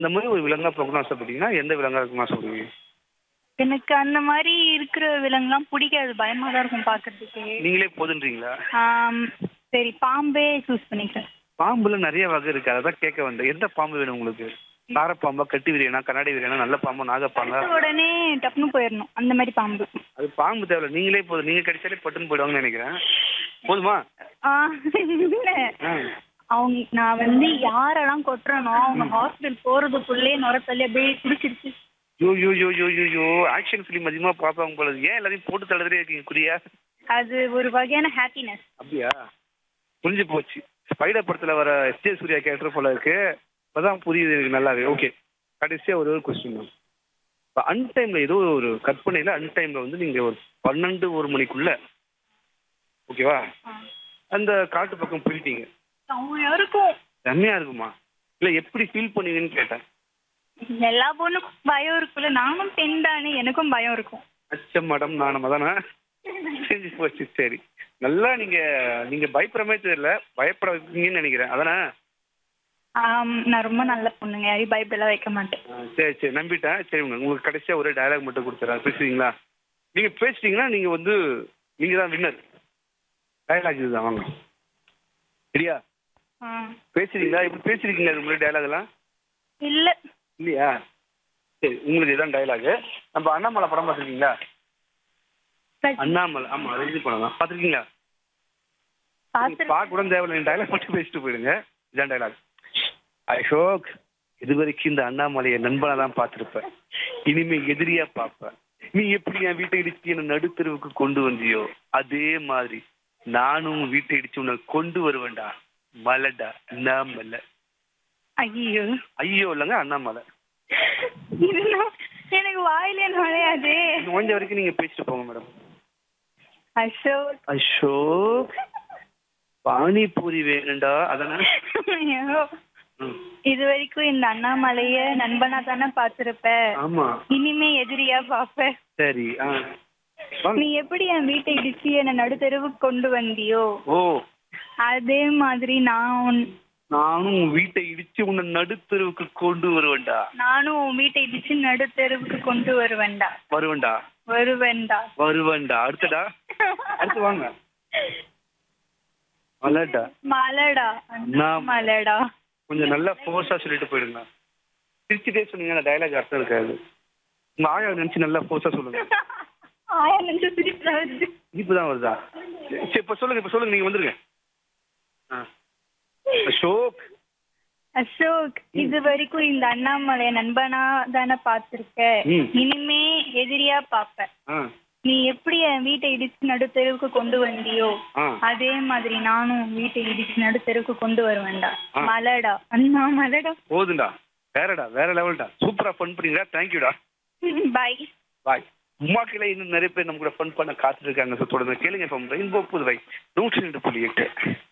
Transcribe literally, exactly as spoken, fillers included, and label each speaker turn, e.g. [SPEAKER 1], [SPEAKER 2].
[SPEAKER 1] இந்த மாதிரி ஒரு விலங்கா பார்க்கணும்னு ஆசைப்பட்டீங்கன்னா எந்த விலங்கா இருக்குன்னு ஆசைப்படுவீங்க?
[SPEAKER 2] எனக்கு அந்த மாதிரி இருக்கிற விலங்குலாம் பிடிக்காது. பயமா தான் இருக்கும் பார்க்கறதுக்கு.
[SPEAKER 1] நீங்களே போதுன்றீங்களா?
[SPEAKER 2] ஆம், சரி பாம்பே சூஸ் பண்ணிக்கிறேன்.
[SPEAKER 1] பாம்புல நிறைய வகை இருக்கு. அதான் கேட்க வந்தேன். எந்த பாம்பு வேணும் உங்களுக்கு? சாரப்பாம்பா, கட்டி விரியனா, கண்ணாடி விரியனா, நல்ல பாம்பா, நாகப்பாம்பா?
[SPEAKER 2] பார்த்த உடனே டப்புன்னு போயிடணும் அந்த மாதிரி பாம்பு.
[SPEAKER 1] அது பாம்பு தேவையில்ல. நீங்களே போதும். நீங்க கடிச்சாலே பட்டுன்னு போயிடுவாங்கன்னு நினைக்கிறேன். போதுமா?
[SPEAKER 2] ஆ, இல்ல
[SPEAKER 1] ஆ.
[SPEAKER 2] அவங்க நான் வந்து யாரெல்லாம் கொட்டுறனோ அவங்க ஹாஸ்பிட்டல் போறதுக்குள்ளே நுரத்தள்ளி அப்படியே குடிச்சிருச்சு.
[SPEAKER 1] யோ யோ யோ யோ யோ யோ ஆக்ஷன் ஃபிலிம் அதிகமாக பார்ப்பாங்க போல இருக்கு. ஏன் எல்லாரையும் போட்டு தள்ளுறதே இருக்கீங்க குறியா?
[SPEAKER 2] அது ஒரு வகையான ஹாப்பினஸ்.
[SPEAKER 1] அப்படியா? புரிஞ்சு போச்சு. ஸ்பைடர் படத்தில் வர எஸ் ஜே சூர்யா கேரக்டர் போல இருக்கு. இப்போதான் புரியுது எனக்கு நல்லாவே. ஓகே, கடைசியாக ஒரு ஒரு கொஸ்டின் தான். இப்போ அன்டைமில் ஏதோ ஒரு கற்பனையில் அன்டைமில் வந்து நீங்கள் ஒரு பன்னெண்டு ஒரு மணிக்குள்ள ஓகேவா அந்த காட்டு பக்கம் போயிட்டீங்க.
[SPEAKER 2] செம்மையா இருக்கும்.
[SPEAKER 1] செம்மையாக இருக்குமா? இல்லை எப்படி ஃபீல் பண்ணுவீங்கன்னு கேட்டேன்.
[SPEAKER 2] எல்லா பொண்ணுக்கும் பயம் இருக்குல்ல, நானும் பெண் தானே, எனக்கும் பயம் இருக்கும்.
[SPEAKER 1] அச்சம் மேடம் நானமா தானே செஞ்சு போச்சு. சரி, நல்லா நீங்க நீங்க பயப்படுற தெரியல, பயப்பட வைப்பீங்கன்னு நினைக்கிறேன். அதானே?
[SPEAKER 2] ஆம், நான் ரொம்ப நல்ல பொண்ணுங்க, யாரையும் பயப்படலாம் வைக்க மாட்டேன்.
[SPEAKER 1] ஆ, சரி சரி நம்பிட்டேன். சரி, உங்க உங்களுக்கு கடைசியா ஒரு டயலாக் மட்டும் கொடுத்துறேன், பேசுவீங்களா? நீங்க பேசிட்டீங்கன்னா நீங்க வந்து நீங்க தான் வின்னர். டயலாக் இதுதான், வாங்க. சரியா?
[SPEAKER 2] ஆ,
[SPEAKER 1] பேசுறீங்களா? இப்படி பேசிருக்கீங்க அதுக்கு முன்னாடி டயலாக் எல்லாம்
[SPEAKER 2] இல்ல.
[SPEAKER 1] இல்லையா? சரி, உங்களுக்கு இதுதான் டயலாக். நம்ம அண்ணாமலை படம் பார்த்துருக்கீங்களா? அண்ணாமலை, ஆமா, ரஞ்சித் படம் தான். பார்த்துருக்கீங்களா?
[SPEAKER 2] பாத்துருக்கேன்.
[SPEAKER 1] பார்க்க கூட தேவையில்லை, டயலாக் மட்டும் பேசிட்டு போயிடுங்க. இதான் டயலாக். அசோக், இது வரைக்கும் இந்த அண்ணாமலையை நண்பனா தான் பார்த்துருப்பேன், இனிமே எதிரியா பார்ப்பேன். நீ எப்படி என் வீட்டை இடிச்சு என்ன நடுத்தருவுக்கு கொண்டு வந்தியோ அதே மாதிரி நானும் வீட்டை இடிச்சு உன்னை கொண்டு வருவேன்டா. மலைடா அண்ணாமலை.
[SPEAKER 2] ஐயோ,
[SPEAKER 1] ஐயோ இல்லைங்க, அண்ணாமலை.
[SPEAKER 2] இதெல்லாம் எனக்கு வாயிலே நுழையாது.
[SPEAKER 1] முடிஞ்ச வரைக்கும் நீங்க பேசிட்டு போங்க மேடம்.
[SPEAKER 2] அசோக்.
[SPEAKER 1] அசோக், பானிபூரி வேணுண்டா. அதானே?
[SPEAKER 2] ஐயோ, இது வரைக்கும் இந்த அண்ணாமலைய நண்பனா தானே பாத்திருப்ப,
[SPEAKER 1] ஆமா,
[SPEAKER 2] இனிமே எதிரியா பாப்ப.
[SPEAKER 1] சரி. ஆ,
[SPEAKER 2] நீ எப்படி என் வீட்டை இடிச்சு என்ன நடுத்தெருவுக்கு கொண்டு வந்தியோ
[SPEAKER 1] ஓ
[SPEAKER 2] அதே மாதிரி நான் உன்-
[SPEAKER 1] நானும் உன் வீட்டை இடிச்சு உன்னை நடுத்தருவுக்கு கொண்டு வருவேன்டா.
[SPEAKER 2] நானும் உன் வீட்டை இடிச்சு நடுத்தெருவுக்கு கொண்டு வருவேன்டா.
[SPEAKER 1] வருவேன்டா
[SPEAKER 2] வருவேன்டா.
[SPEAKER 1] வருவேன்டா. அடுத்தடா, அடுத்து வாங்க. மலடா.
[SPEAKER 2] மலடா.
[SPEAKER 1] நான்
[SPEAKER 2] மலடா.
[SPEAKER 1] கொஞ்சம் நல்லா ஃபோர்ஸா சொல்லிட்டு போயிடுங்க. திருச்சிட்டே சொன்னீங்கன்னா டைலாக் அர்த்தம் இருக்காது. உங்க ஆயா நினைச்சு நல்லா ஃபோர்ஸா சொல்லுங்க.
[SPEAKER 2] ஆயா நினைச்சு சிரிப்பா வருது.
[SPEAKER 1] இப்பதான் வருதா? சரி, இப்ப சொல்லுங்க, இப்ப சொல்லுங்க, நீங்க வந்துருங்க. ஆ. அசோக்.
[SPEAKER 2] அசோக், இது வரைக்கும் இந்த அண்ணாமலைய நண்பனா தானே பாத்திருக்க,
[SPEAKER 1] ம்.
[SPEAKER 2] இனிமே எதிரியா பாப்ப.
[SPEAKER 1] ஆ.
[SPEAKER 2] நீ எப்படி என் வீட்டை இடிச்சு நடுத்தெருவுக்கு கொண்டு வந்தியோ
[SPEAKER 1] ஆ.
[SPEAKER 2] அதே மாதிரி நானும் உன் வீட்டை இடிச்சு நடுத்தெருவுக்கு கொண்டு வருவேன்டா.
[SPEAKER 1] ஆ.
[SPEAKER 2] மலடா அண்ணா மலடா.
[SPEAKER 1] போதுண்டா, வேறடா, வேற லெவல்டா. சூப்பரா ஃபன் பண்ணீங்களா? தேங்க்யூடா.
[SPEAKER 2] பாய்.
[SPEAKER 1] பாய். உமாக்கில இன்னும் நிறைய பேர் நம்ம கூட ஃபன் பண்ண காத்துட்டு இருக்காங்க. தொடர்ந்து கேளுங்க. இப்போ ரெயின்போ புதுவை நூற்றி ரெண்டு புள்ளி எட்டு.